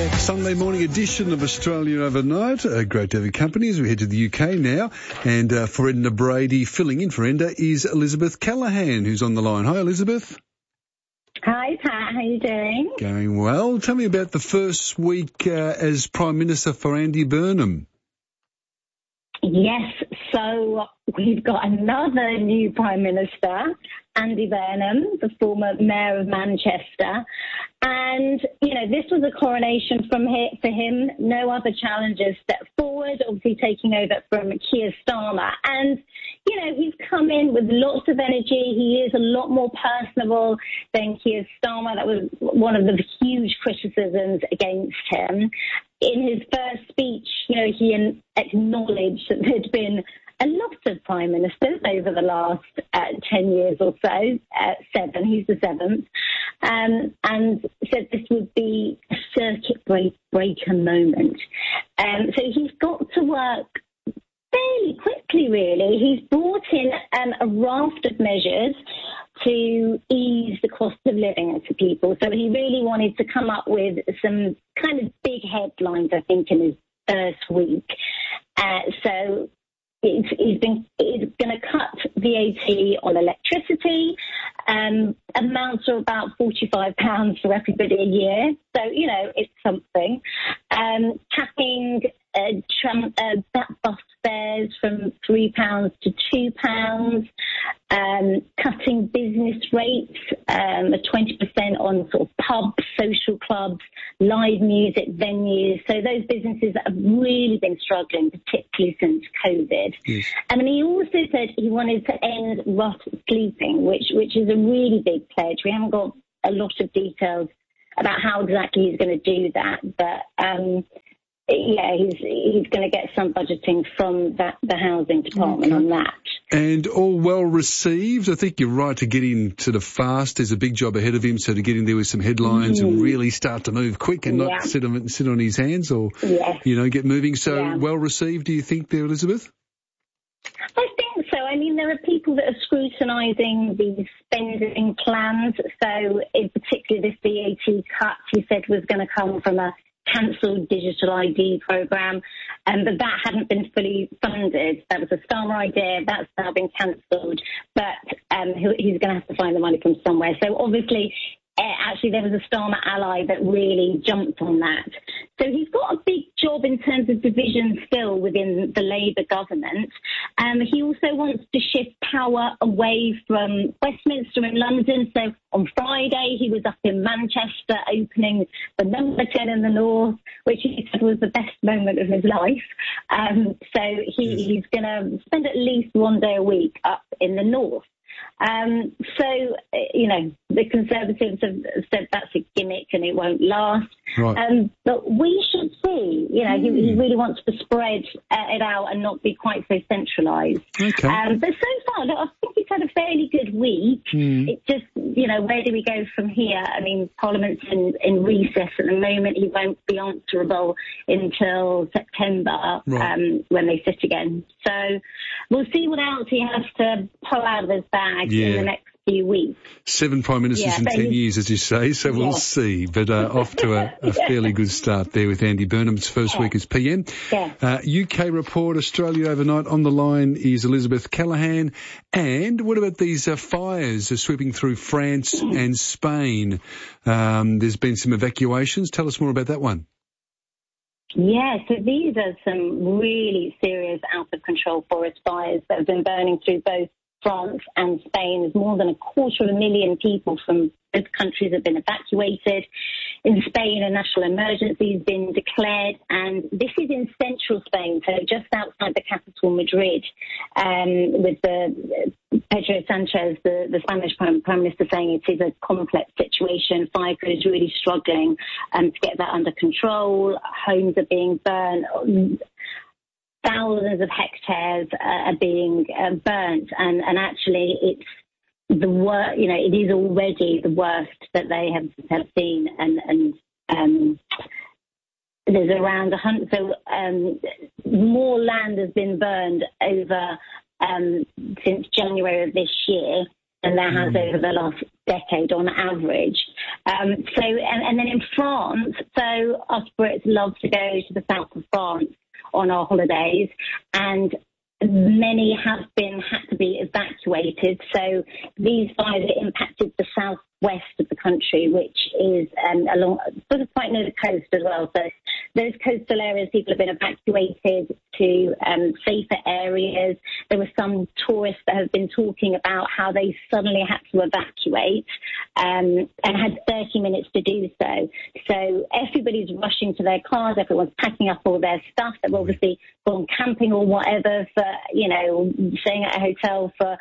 Sunday morning edition of Australia Overnight. Great to have your company as we head to the UK now. And for Edna Brady, filling in for Edna is Elizabeth Callaghan, who's on the line. Hi, Elizabeth. Hi, Pat. How you doing? Going well. Tell me about the first week as Prime Minister for Andy Burnham. Yes, so we've got another new Prime Minister, Andy Burnham, the former Mayor of Manchester. And, you know, this was a coronation for him. No other challengers stepped forward, obviously taking over from Keir Starmer. And, you know, he's come in with lots of energy. He is a lot more personable than Keir Starmer. That was one of the huge criticisms against him. In his first speech, you know, he acknowledged that there'd been a lot of prime ministers over the last 10 years or so, 7, he's the 7th, and said this would be a circuit breaker moment. So he's got to work fairly quickly, really. He's brought in a raft of measures to ease the cost of living to people. So he really wanted to come up with some kind of big headlines, I think, in his first week. So he's going to cut VAT on electricity, amounts are about £45 for everybody a year. So, you know, it's something. Capping bus fares from £3 to £2, cutting business rates, 20% on sort of pubs, social clubs, live music venues. So those businesses that have really been struggling, particularly since COVID. Yes. And then he also said he wanted to end rough sleeping, which is a really big pledge. We haven't got a lot of details about how exactly he's going to do that, but yeah, he's going to get some budgeting from the housing department on that. And all well received. I think you're right to get in sort of fast. There's a big job ahead of him, so to get in there with some headlines and really start to move quick and not sit on his hands or, you know, get moving. So well received, do you think there, Elizabeth? I think so. I mean, there are people that are scrutinising these spending plans. So in particular, this VAT cut, he said, was going to come from a cancelled digital ID programme, but that hadn't been fully funded. That was a Starmer idea. That's now been cancelled, but he's going to have to find the money from somewhere. So obviously, actually, there was a Starmer ally that really jumped on that. So he's got a big job in terms of division still within the Labour government. He also wants to shift power away from Westminster and London. So on Friday, he was up in Manchester opening the number 10 in the North, which he said was the best moment of his life. So he's going to spend at least one day a week up in the North. So, you know, the Conservatives have said that's a gimmick and it won't last. Right. But we should see, you know, he really wants to spread it out and not be quite so centralised. Okay. But so far, look, I think he's had a fairly good week. It's just, you know, where do we go from here? I mean, Parliament's in recess at the moment. He won't be answerable until September when they sit again. So we'll see what else he has to pull out of his bag in the next few weeks. 7 Prime Ministers in 10 years, as you say, so we'll see. But off to a fairly good start there with Andy Burnham's first week as PM. UK report, Australia Overnight. On the line is Elizabeth Callaghan. And what about these fires sweeping through France and Spain? There's been some evacuations. Tell us more about that one. Yeah, so these are some really serious out-of-control forest fires that have been burning through both France and Spain. There's more than 250,000 people from both countries have been evacuated. In Spain, a national emergency has been declared, and this is in central Spain, so just outside the capital, Madrid, with Pedro Sanchez, the Spanish Prime Minister, saying it is a complex situation. Fire crew is really struggling to get that under control. Homes are being burned. Thousands of hectares are being burnt, and actually it's the worst. You know, it is already the worst that they have seen, and there's around 100. So more land has been burned over since January of this year than there has over the last decade on average. And then in France, so us Brits love to go to the south of France on our holidays, and many had to be evacuated. So these fires impacted the southwest of the country, which is along sort of quite near the coast as well. So those coastal areas, people have been evacuated to safer areas. There were some tourists that have been talking about how they suddenly had to evacuate and had 30 minutes to do so. So everybody's rushing to their cars. Everyone's packing up all their stuff. They've obviously gone camping or whatever for, staying at a hotel for,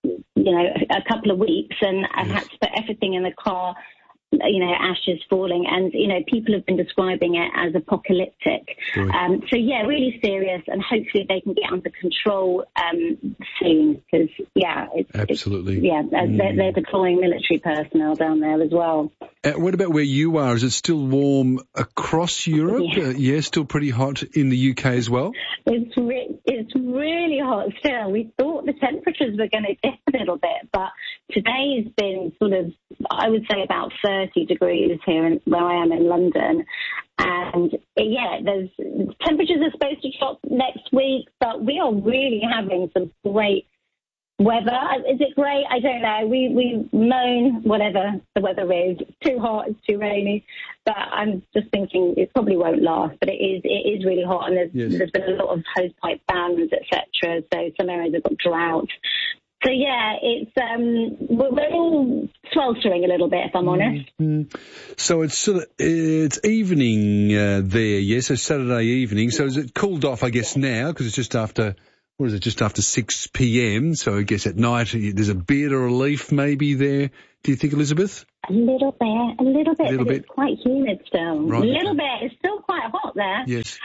a couple of weeks, and I've had to put everything in the car, ashes falling, and, people have been describing it as apocalyptic. So, really serious, and hopefully they can get under control soon, because, absolutely. They're deploying military personnel down there as well. What about where you are? Is it still warm across Europe? Still pretty hot in the UK as well? It's really hot still. We thought the temperatures were going to dip a little bit, but today's been sort of, I would say, about 30 degrees here where I am in London. And, there's temperatures are supposed to drop next week, but we are really having some great weather. Is it great? I don't know. We moan whatever the weather is. It's too hot, it's too rainy. But I'm just thinking it probably won't last. But it is really hot, and there's been a lot of hosepipe bans, etc. So some areas have got drought. So it's we're all sweltering a little bit, if I'm honest. So it's evening there, so Saturday evening. So is it cooled off, I guess, now, because it's just after. What is it, just after 6 p.m? So I guess at night there's a bit of relief maybe there. Do you think, Elizabeth? A little bit. It's quite humid still. Right. A little bit. It's still quite hot there. Yes.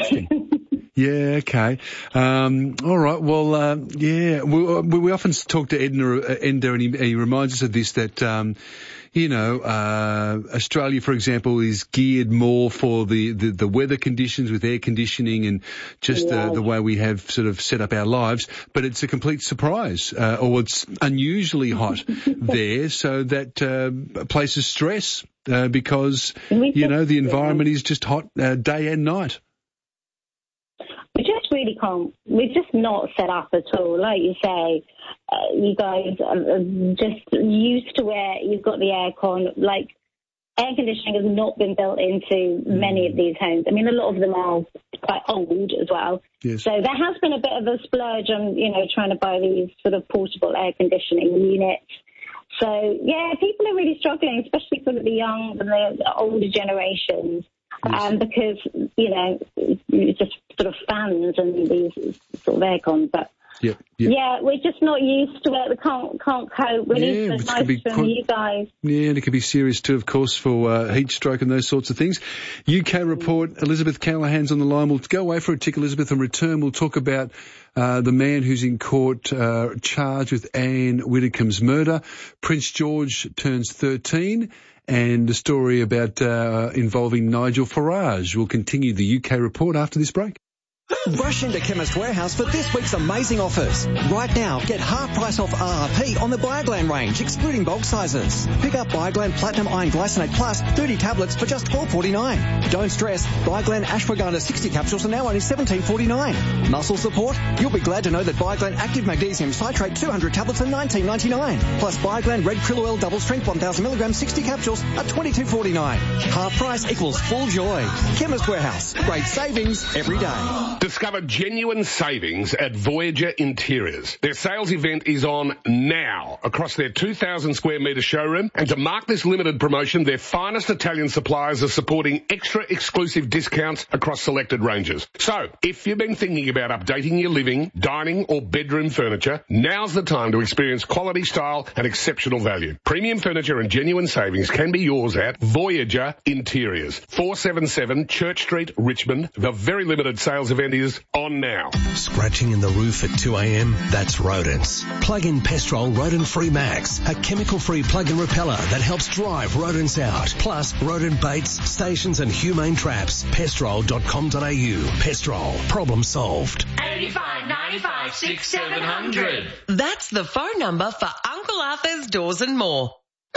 Yeah, okay. All right. Well, we often talk to Ender, and he reminds us of this, that, Australia, for example, is geared more for the weather conditions with air conditioning and just the way we have sort of set up our lives. But it's a complete surprise, or it's unusually hot there, so that places stress because, the environment is just hot day and night. We just really can't. We're just not set up at all. Like you say, you guys are just used to where you've got the aircon. Like, air conditioning has not been built into many of these homes. I mean, a lot of them are quite old as well. Yes. So there has been a bit of a splurge on, trying to buy these sort of portable air conditioning units. So, people are really struggling, especially sort of the young and the older generations. Yes. Because, it's just sort of fans and these sort of aircons. But, we're just not used to it. We can't cope. We need some advice from you guys. Yeah, and it can be serious too, of course, for heat stroke and those sorts of things. UK report, Elizabeth Callahan's on the line. We'll go away for a tick, Elizabeth, and return. We'll talk about the man who's in court charged with Anne Widdecombe's murder. Prince George turns 13. And the story about involving Nigel Farage. We'll continue the UK report after this break. Rush into Chemist Warehouse for this week's amazing offers. Right now, get half price off RRP on the Bioglan range, excluding bulk sizes. Pick up Bioglan Platinum Iron Glycinate Plus 30 tablets for just $12.49. Don't stress, Bioglan Ashwagandha 60 capsules are now only $17.49. Muscle support? You'll be glad to know that Bioglan Active Magnesium Citrate 200 tablets are $19.99. Plus Bioglan Red Krill Oil Double Strength 1000 milligrams 60 capsules are $22.49. Half price equals full joy. Chemist Warehouse. Great savings every day. Discover genuine savings at Voyager Interiors. Their sales event is on now across their 2,000 square metre showroom, and to mark this limited promotion, their finest Italian suppliers are supporting extra exclusive discounts across selected ranges. So, if you've been thinking about updating your living, dining or bedroom furniture, now's the time to experience quality, style and exceptional value. Premium furniture and genuine savings can be yours at Voyager Interiors, 477 Church Street, Richmond. The very limited sales event is on now. Scratching in the roof at 2 a.m? That's rodents. Plug in Pestrol Rodent Free Max, a chemical-free plug-in repeller that helps drive rodents out. Plus, rodent baits, stations and humane traps. Pestrol.com.au. Pestrol. Problem solved. 85 95 6 700. That's the phone number for Uncle Arthur's Doors and More.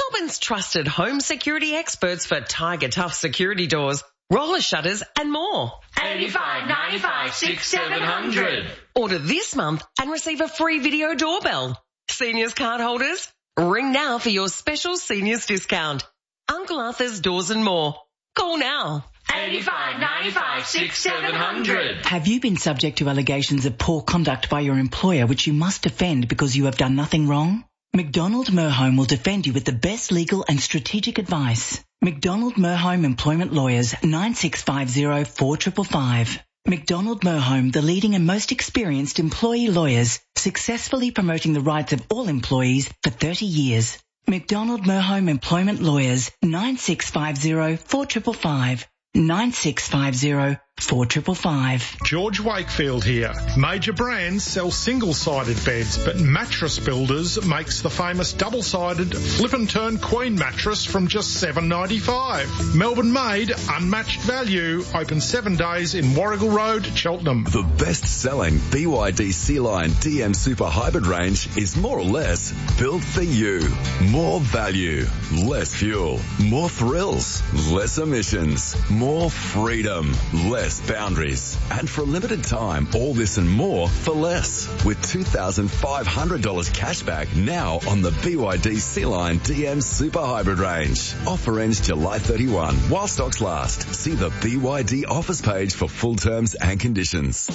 Melbourne's trusted home security experts for Tiger Tough security doors, roller shutters and more. 85 95 6700. Order this month and receive a free video doorbell. Seniors card holders, ring now for your special seniors discount. Uncle Arthur's Doors and More. Call now. 85 95 6700. Have you been subject to allegations of poor conduct by your employer which you must defend because you have done nothing wrong? McDonald Merhome will defend you with the best legal and strategic advice. McDonald Merhome Employment Lawyers, 9650 4555. McDonald Merhome, the leading and most experienced employee lawyers, successfully promoting the rights of all employees for 30 years. McDonald Merhome Employment Lawyers, 9650 4555. 9650 4555. George Wakefield here. Major brands sell single-sided beds, but Mattress Builders makes the famous double-sided flip and turn queen mattress from just $7.95. Melbourne made, unmatched value. Open 7 days in Warrigal Road, Cheltenham. The best-selling BYD Sea-Line DM Super Hybrid range is more or less built for you. More value, less fuel, more thrills, less emissions, more freedom, less boundaries. And for a limited time, all this and more for less. With $2,500 cash back now on the BYD Sea-Line DM Super Hybrid range. Offer ends July 31 while stocks last. See the BYD offers page for full terms and conditions.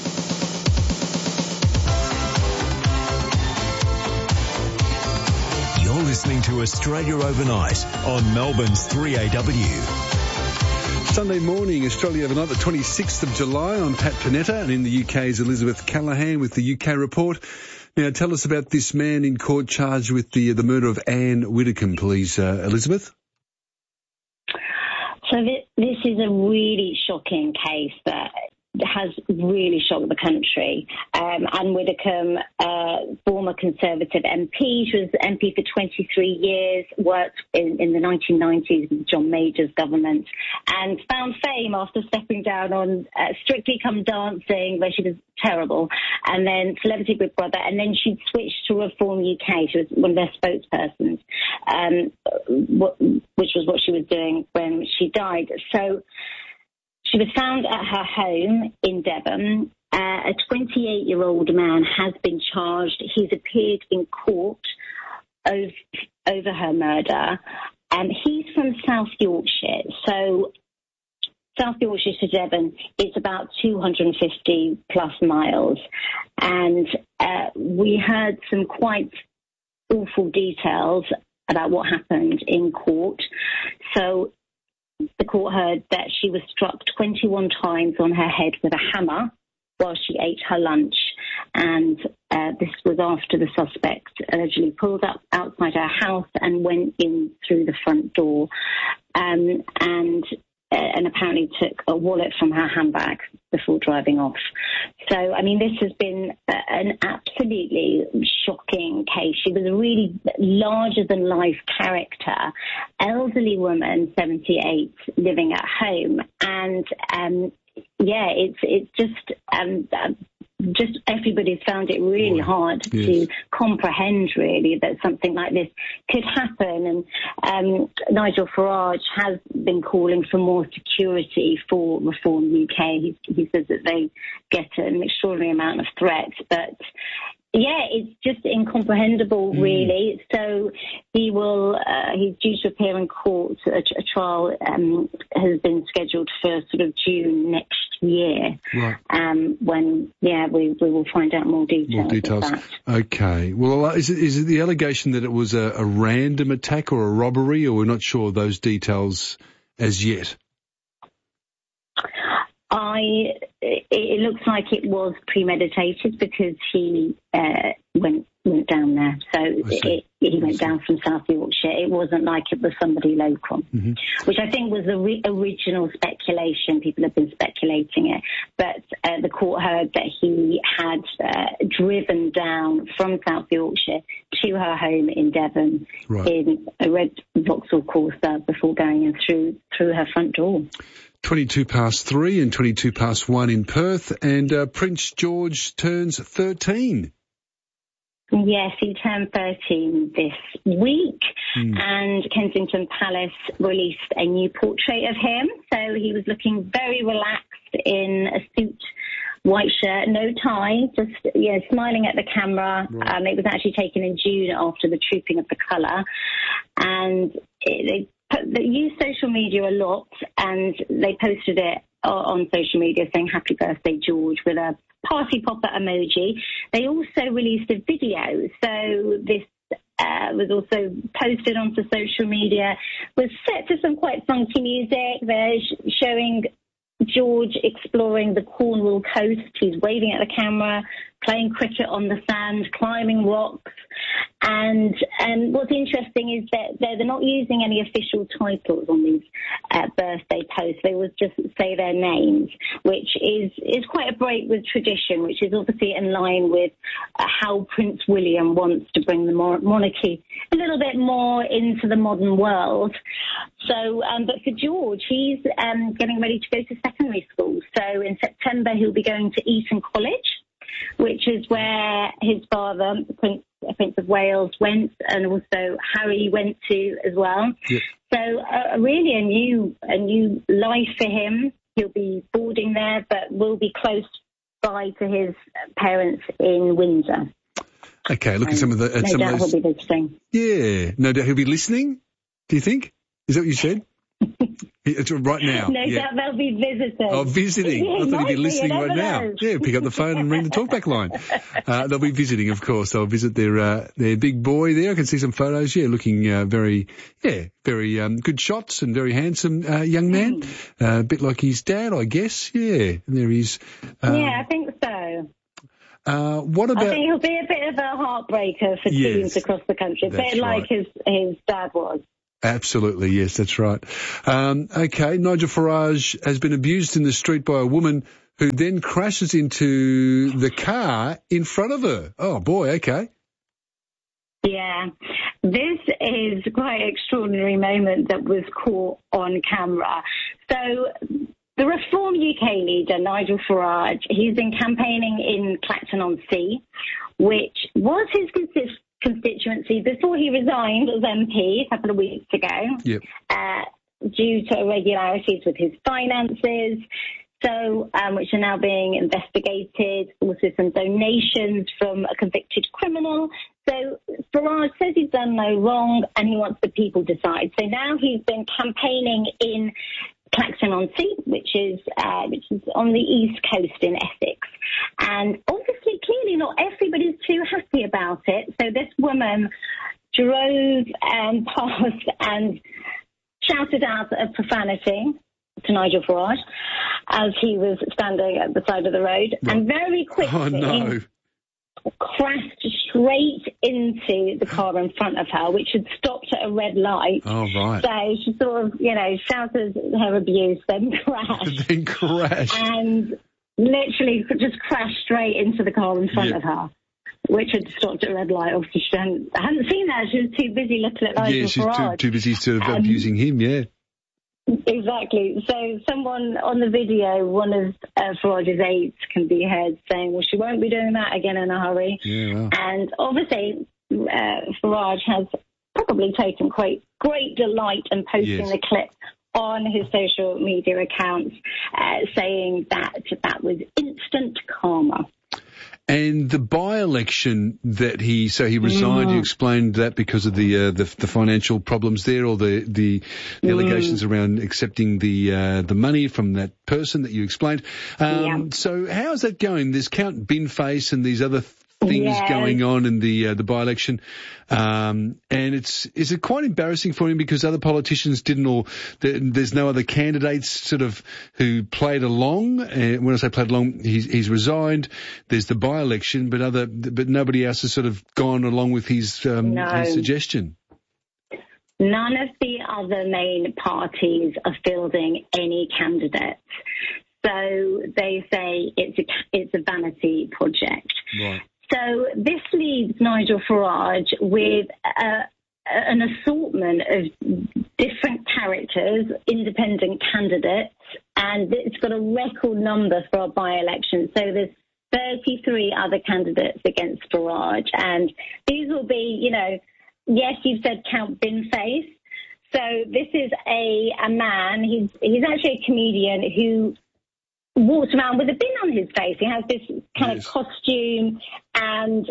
You're listening to Australia Overnight on Melbourne's 3AW. Sunday morning, Australia Overnight, the 26th of July. I'm Pat Panetta, and in the UK's Elizabeth Callahan with the UK Report. Now, tell us about this man in court charged with the murder of Anne Widdecombe, please, Elizabeth. So this is a really shocking case that has really shocked the country. Anne Widdecombe, former Conservative MP, she was MP for 23 years, worked in the 1990s with John Major's government, and found fame after stepping down on Strictly Come Dancing, where she was terrible, and then Celebrity Big Brother, and then she switched to Reform UK. She was one of their spokespersons, which was what she was doing when she died. So she was found at her home in Devon. A 28-year-old man has been charged. He's appeared in court over her murder. He's from South Yorkshire. So South Yorkshire to Devon is about 250 plus miles. And we heard some quite awful details about what happened in court. So the court heard that she was struck 21 times on her head with a hammer while she ate her lunch. And this was after the suspect allegedly pulled up outside her house and went in through the front door and apparently took a wallet from her handbag before driving off. So, I mean, this has been an absolutely shocking case. She was a really larger-than-life character, elderly woman, 78, living at home. And, it's just everybody's found it really hard to comprehend, really, that something like this could happen. And Nigel Farage has been calling for more security for Reform UK. He says that they get an extraordinary amount of threats, but it's just incomprehensible, really. So he's due to appear in court. A trial has been scheduled for sort of June next year, when we will find out more details. Of that. Okay. Well, is it the allegation that it was a random attack or a robbery, or we're not sure of those details as yet? It looks like it was premeditated because he went down there. So he went down from South Yorkshire. It wasn't like it was somebody local, which I think was the original speculation. People have been speculating it. But the court heard that he had driven down from South Yorkshire to her home in Devon in a red Vauxhall Corsa before going in through her front door. 3 and 1 in Perth, and Prince George turns 13. Yes, he turned 13 this week, and Kensington Palace released a new portrait of him. So he was looking very relaxed in a suit, white shirt, no tie, just smiling at the camera. Right. It was actually taken in June after the trooping of the colour, and they use social media a lot, and they posted it on social media saying "Happy Birthday, George" with a party popper emoji. They also released a video, so this was also posted onto social media, was set to some quite funky music. They're showing George exploring the Cornwall coast. He's waving at the camera, playing cricket on the sand, climbing rocks. And what's interesting is that they're not using any official titles on these birthday posts. They will just say their names, which is quite a break with tradition, which is obviously in line with how Prince William wants to bring the monarchy a little bit more into the modern world. So, but for George, he's getting ready to go to secondary school. So in September, he'll be going to Eton College, which is where his father, Prince of Wales, went, and also Harry went to as well. Yep. So really a new life for him. He'll be boarding there, but will be close by to his parents in Windsor. Okay, look at some of the... no doubt he'll be visiting. Yeah, no doubt he'll be listening, do you think? Is that what you said? It's right now. No doubt they'll be visiting. Oh, visiting. I thought he'd be listening right now. Yeah, pick up the phone and ring the talkback line. They'll be visiting, of course. They'll visit their big boy there. I can see some photos. Yeah, looking very good shots and very handsome young man. A bit like his dad, I guess. Yeah, and there he is. I think so. What about? I think he'll be a bit of a heartbreaker for teams across the country, a bit like his dad was. Absolutely, yes, that's right. Okay, Nigel Farage has been abused in the street by a woman who then crashes into the car in front of her. Oh, boy, okay. Yeah, this is quite an extraordinary moment that was caught on camera. So the Reform UK leader, Nigel Farage, he's been campaigning in Clacton-on-Sea, which was his constituency before he resigned as MP a couple of weeks ago, due to irregularities with his finances, which are now being investigated, also some donations from a convicted criminal. So Farage says he's done no wrong and he wants the people to decide. So now he's been campaigning in Clacton-on-Sea, which is on the east coast in Essex. And obviously, clearly not everybody's too happy about it. So this woman drove past and shouted out a profanity to Nigel Farage as he was standing at the side of the road, and very quickly crashed straight into the car in front of her, which had stopped at a red light. Oh, right. So she sort of, shouted her abuse, then crashed. And literally just crashed straight into the car in front of her, which had stopped at a red light. Obviously, she hadn't seen that. She was too busy looking at Nigel Farage. Yeah, she's too busy sort of abusing him, yeah. Exactly. So someone on the video, one of Farage's aides, can be heard saying, well, she won't be doing that again in a hurry. Yeah, wow. And obviously, Farage has probably taken great delight in posting the clip on his social media accounts, saying that was instant karma. And the by-election that he resigned, you explained that because of the financial problems there, or the allegations around accepting the money from that person that you explained. So how's that going? There's Count Binface and these other things going on in the by-election. And is it quite embarrassing for him because other politicians didn't, or there's no other candidates sort of who played along? When I say played along, he's resigned. There's the by-election, but nobody else has sort of gone along with his suggestion. None of the other main parties are fielding any candidates. So they say it's a vanity project. Right. So this leaves Nigel Farage with an assortment of different characters, independent candidates, and it's got a record number for our by-election. So there's 33 other candidates against Farage. And these will be, yes, you've said Count Binface. So this is a man, he's actually a comedian who walks around with a bin on his face. He has this kind of costume and,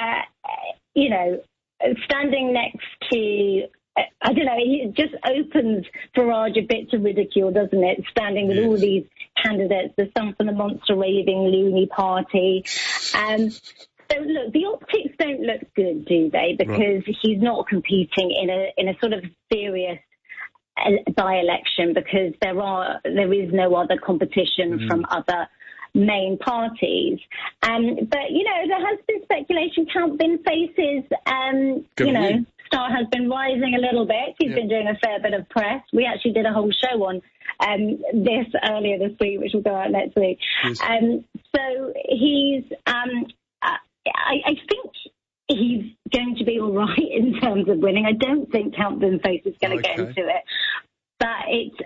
standing next to, I don't know, it just opens Farage a bit to ridicule, doesn't it? Standing with all these candidates, there's some from the Monster Raving Loony Party. So look, the optics don't look good, do they? Because he's not competing in a sort of serious by-election because there is no other competition from other main parties. But, there has been speculation. Count Binface's, star has been rising a little bit. He's been doing a fair bit of press. We actually did a whole show on this earlier this week, which will go out next week. Yes. So he's, I think he's going to be all right in terms of winning. I don't think Count Binface is going to get into it. But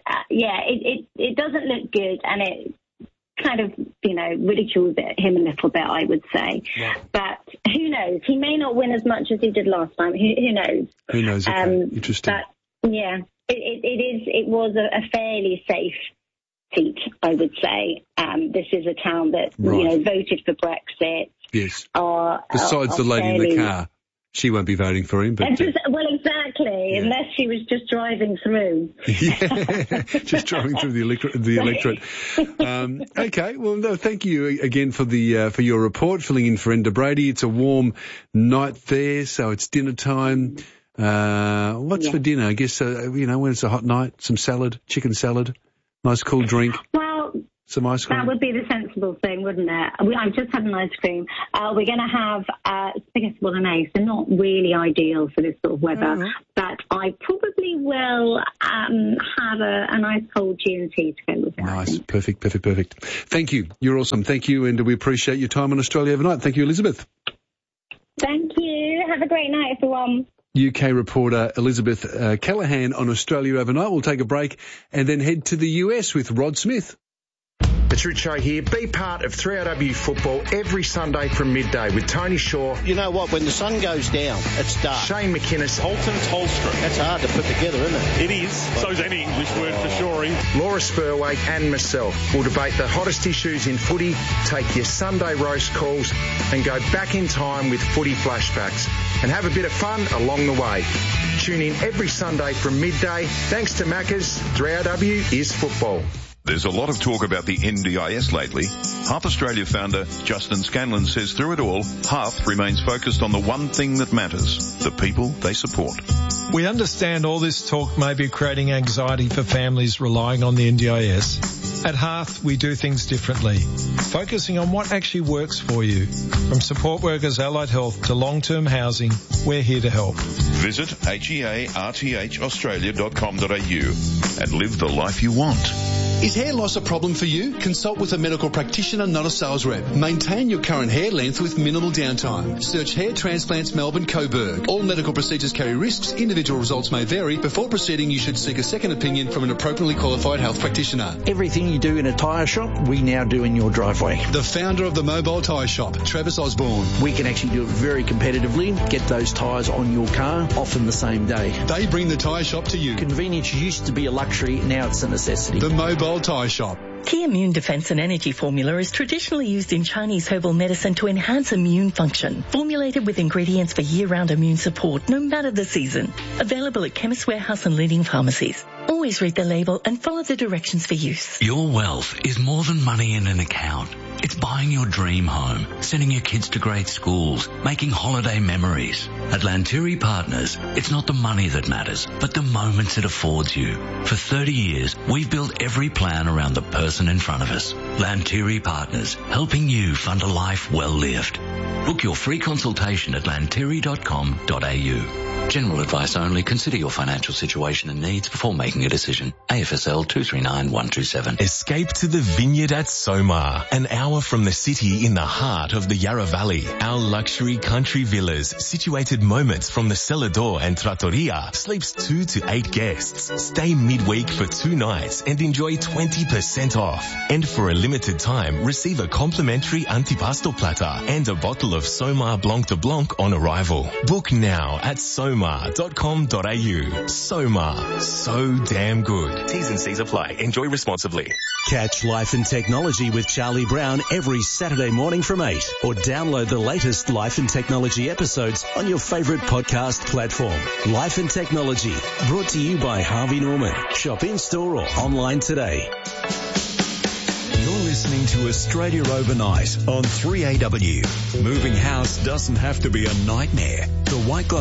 it doesn't look good, and it kind of, ridicules him a little bit, I would say. Yeah. But who knows? He may not win as much as he did last time. Who knows? Who knows? Okay. Interesting. But, it was a fairly safe seat, I would say. This is a town that, voted for Brexit. Yes. Besides the lady in the car. She won't be voting for him. But, well, exactly, unless she was just driving through. Just driving through the electorate. Okay, well, no, thank you again for your report, filling in for Enda Brady. It's a warm night there, so it's dinner time. What's for dinner? I guess, when it's a hot night, some salad, chicken salad, nice cool drink. Well, some ice cream. That would be the sensible thing, wouldn't it? I've just had an ice cream. We're going to have spaghetti bolognese. They're not really ideal for this sort of weather, but I probably will have an ice cold G&T to go with it. Nice. Perfect. Thank you. You're awesome. Thank you, and we appreciate your time on Australia Overnight. Thank you, Elizabeth. Thank you. Have a great night, everyone. UK reporter Elizabeth Callaghan on Australia Overnight. We'll take a break and then head to the US with Rod Smith. It's Richo here. Be part of 3RW football every Sunday from midday with Tony Shaw. You know what? When the sun goes down, it's dark. Shane McInnes. Holton Tolstrom. That's hard to put together, isn't it? It is. So's any English word for sure. Laura Spurway and myself will debate the hottest issues in footy, take your Sunday roast calls and go back in time with footy flashbacks and have a bit of fun along the way. Tune in every Sunday from midday. Thanks to Macca's, 3RW is football. There's a lot of talk about the NDIS lately. Hearth Australia founder Justin Scanlon says through it all, Hearth remains focused on the one thing that matters, the people they support. We understand all this talk may be creating anxiety for families relying on the NDIS. At Hearth, we do things differently, focusing on what actually works for you. From support workers, allied health to long-term housing, we're here to help. Visit hearthaustralia.com.au and live the life you want. Is hair loss a problem for you? Consult with a medical practitioner, not a sales rep. Maintain your current hair length with minimal downtime. Search Hair Transplants Melbourne Coburg. All medical procedures carry risks. Individual results may vary. Before proceeding, you should seek a second opinion from an appropriately qualified health practitioner. Everything you do in a tyre shop, we now do in your driveway. The founder of the Mobile Tyre Shop, Travis Osborne. We can actually do it very competitively. Get those tyres on your car, often the same day. They bring the tyre shop to you. Convenience used to be a luxury, now it's a necessity. The Mobile Tyre Shop. Key Immune Defense and Energy Formula is traditionally used in Chinese herbal medicine to enhance immune function. Formulated with ingredients for year-round immune support, no matter the season. Available at Chemist Warehouse and leading pharmacies. Always read the label and follow the directions for use. Your wealth is more than money in an account. It's buying your dream home, sending your kids to great schools, making holiday memories. At Lanteri Partners, it's not the money that matters, but the moments it affords you. For 30 years, we've built every plan around the person in front of us. Lanteri Partners, helping you fund a life well lived. Book your free consultation at lanteri.com.au. General advice only. Consider your financial situation and needs before making a decision. AFSL 239127. Escape to the vineyard at Somar, an hour from the city in the heart of the Yarra Valley. Our luxury country villas, situated moments from the Celador and Trattoria, sleeps 2 to 8 guests. Stay midweek for 2 nights and enjoy 20% off. And for a limited time, receive a complimentary antipasto platter and a bottle of Somar Blanc de Blanc on arrival. Book now at somar.com.au. Somar, so damn good. T's and C's apply. Enjoy responsibly. Catch Life and Technology with Charlie Brown every Saturday morning from 8, or download the latest Life and Technology episodes on your favourite podcast platform. Life and Technology, brought to you by Harvey Norman. Shop in-store or online today. You're listening to Australia Overnight on 3AW. Moving house doesn't have to be a nightmare. The White Glove